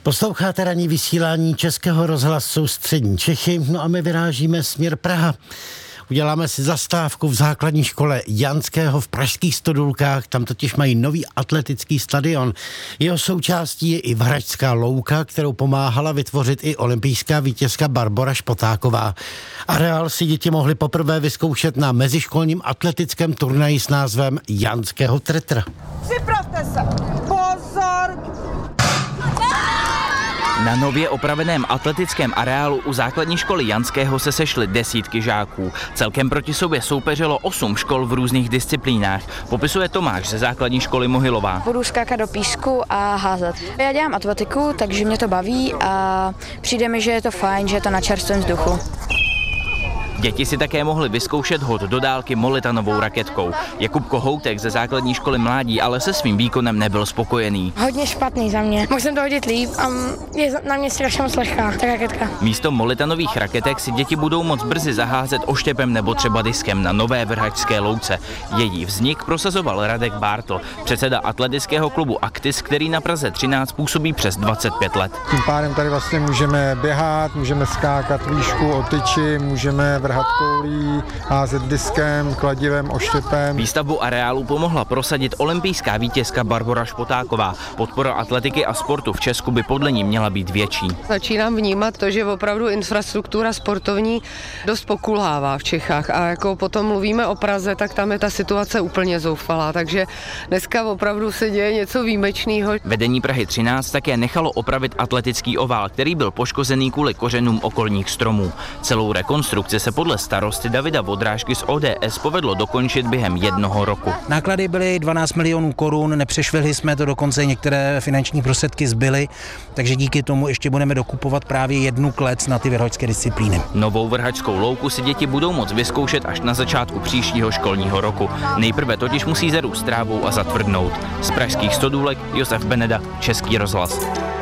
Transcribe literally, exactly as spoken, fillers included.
Posloucháte ranní vysílání Českého rozhlasu Střední Čechy, no a my vyrážíme směr Praha. Uděláme si zastávku v základní škole Janského v pražských Stodůlkách, tam totiž mají nový atletický stadion. Jeho součástí je i Varažská louka, kterou pomáhala vytvořit i olympijská vítězka Barbora Špotáková. Areál si děti mohly poprvé vyzkoušet na meziškolním atletickém turnaji s názvem Janského Tretra. Připravte se! Pozor! Na nově opraveném atletickém areálu u základní školy Janského se sešly desítky žáků. Celkem proti sobě soupeřilo osm škol v různých disciplínách. Popisuje Tomáš ze základní školy Mohylová. Budu skákat do písku a házet. Já dělám atletiku, takže mě to baví a přijde mi, že je to fajn, že je to na čerstvém vzduchu. Děti si také mohly vyzkoušet hod do dálky molitanovou raketkou. Jakub Kohoutek ze základní školy Mládí ale se svým výkonem nebyl spokojený. Hodně špatný za mě. Mohl jsem to hodit líp a je na mě strašně moc lehká ta raketka. Místo molitanových raketek si děti budou moct brzy zaházet oštěpem nebo třeba diskem na nové Vrhačské louce. Její vznik prosazoval Radek Bártl, předseda atletického klubu Aktis, který na Praze třináct působí přes dvacet pět let. Tím pádem tady vlastně můžeme běhat, můžeme skákat výšku o tyči, můžeme vrhat koulí, házet diskem, kladivem, oštěpem. Výstavbu areálu pomohla prosadit olympijská vítězka Barbora Špotáková. Podpora atletiky a sportu v Česku by podle ní měla být větší. Začínám vnímat to, že opravdu infrastruktura sportovní dost pokulhává v Čechách a jako potom mluvíme o Praze, tak tam je ta situace úplně zoufalá, takže dneska opravdu se děje něco výjimečného. Vedení Prahy třináct také nechalo opravit atletický ovál, který byl poškozený kvůli kořenům okolních stromů. Celou rekonstrukci se podle starosty Davida Vodrážky z O D S povedlo dokončit během jednoho roku. Náklady byly dvanáct milionů korun, nepřešvihli jsme to, dokonce některé finanční prostředky zbyly, takže díky tomu ještě budeme dokupovat právě jednu klec na ty vrhačské disciplíny. Novou vrhačskou louku si děti budou moct vyzkoušet až na začátku příštího školního roku. Nejprve totiž musí zarůst trávou a zatvrdnout. Z pražských Stodůlek Josef Beneda, Český rozhlas.